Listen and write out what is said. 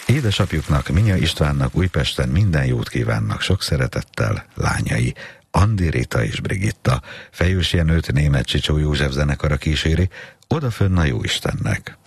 Édesapjuknak, Minya Istvánnak Újpesten minden jót kívánnak sok szeretettel lányai, Andi, Rita és Brigitta. Fejős Jenőt Németh Csicsó József zenekara kíséri, odafönn a Jóistennek.